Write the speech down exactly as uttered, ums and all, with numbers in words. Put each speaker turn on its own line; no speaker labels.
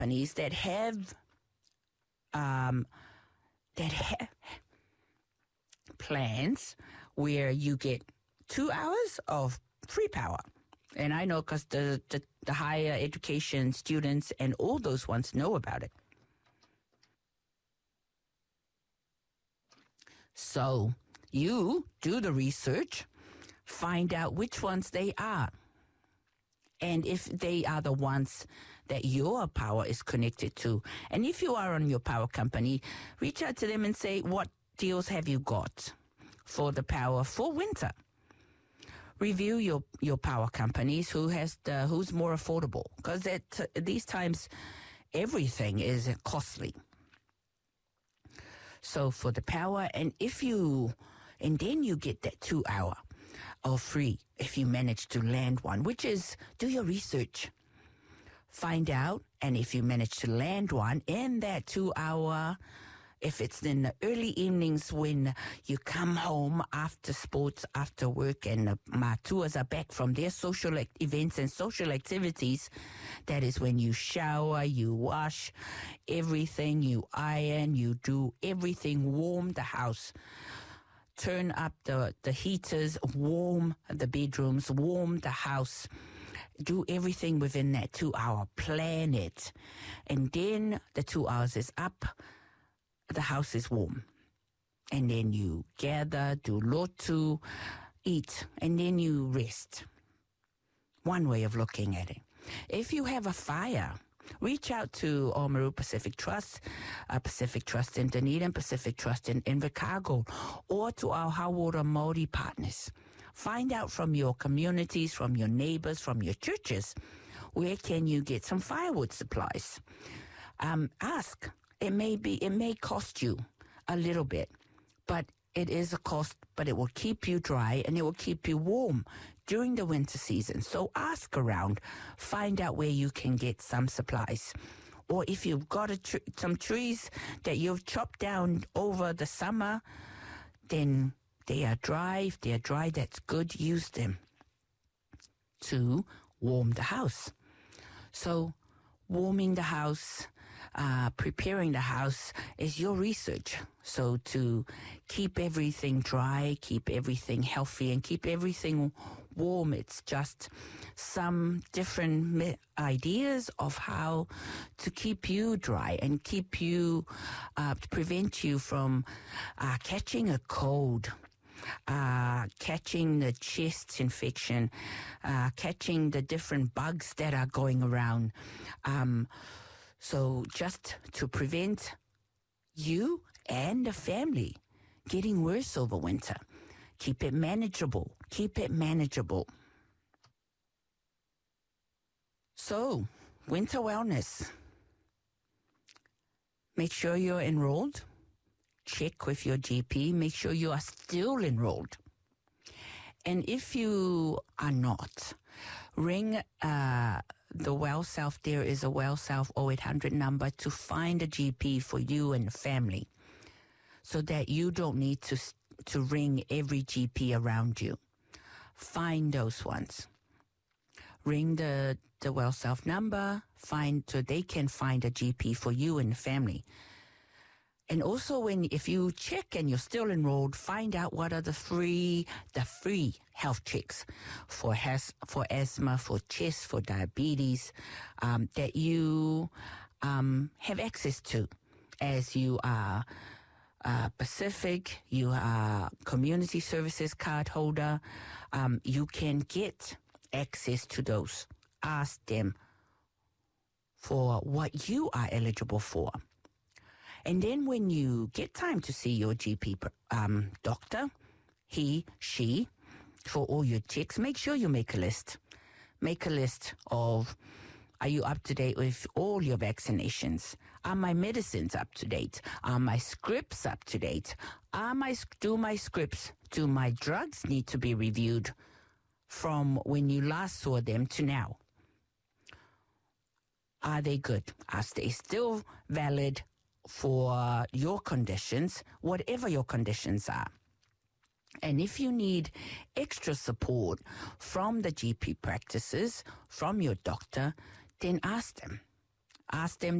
companies that have um, that have plans where you get two hours of free power. And I know because the, the, the higher education students and all those ones know about it. So you do the research, find out which ones they are. And if they are the ones that your power is connected to. And if you are on your power company, reach out to them and say, what deals have you got for the power for winter? Review your, your power companies, who has the, who's more affordable. Because at these times, everything is costly. So for the power, and if you, and then you get that two hour of free if you manage to land one, which is do your research. Find out, and if you manage to land one in that two hour, if it's in the early evenings when you come home after sports, after work, and the matuas are back from their social act- events and social activities, that is when you shower, you wash everything, you iron, you do everything, warm the house. Turn up the, the heaters, warm the bedrooms, warm the house. Do everything within that two hour. Plan it. And then the two hours is up. The house is warm. And then you gather, do lotu, eat, and then you rest. One way of looking at it. If you have a fire, reach out to Oamaru Pacific Trust, uh, Pacific Trust in Dunedin, Pacific Trust in Invercargill, or to our Hauora Māori partners. Find out from your communities, from your neighbors, from your churches, where can you get some firewood supplies. Um, ask. It may be, it may cost you a little bit, but it is a cost, but it will keep you dry and it will keep you warm during the winter season. So ask around, find out where you can get some supplies. Or if you've got a tr- some trees that you've chopped down over the summer, then they are dry. If they are dry, that's good. Use them to warm the house. So warming the house, uh, preparing the house is your research. So to keep everything dry, keep everything healthy, and keep everything warm, it's just some different me- ideas of how to keep you dry and keep you, uh, to prevent you from uh, catching a cold. Uh, catching the chest infection, uh, catching the different bugs that are going around. Um, so just to prevent you and the family getting worse over winter. Keep it manageable. Keep it manageable. So, winter wellness. Make sure you're enrolled. Check with your G P. Make sure you are still enrolled. And if you are not, ring uh, the WellSouth. There is a WellSouth oh eight hundred number to find a G P for you and the family, so that you don't need to to ring every G P around you. Find those ones. Ring the the WellSouth number. Find so they can find a G P for you and the family. And also, when if you check and you're still enrolled, find out what are the free the free health checks for has for asthma, for chest, for diabetes um, that you um, have access to, as you are uh, Pacific, you are community services card holder. Um, you can get access to those. Ask them for what you are eligible for. And then when you get time to see your G P um, doctor, he, she, for all your checks, make sure you make a list. Make a list of, are you up to date with all your vaccinations? Are my medicines up to date? Are my scripts up to date? Are my, do my scripts, do my drugs need to be reviewed from when you last saw them to now? Are they good? Are they still valid for your conditions, whatever your conditions are? And if you need extra support from the G P practices, from your doctor, then ask them. Ask them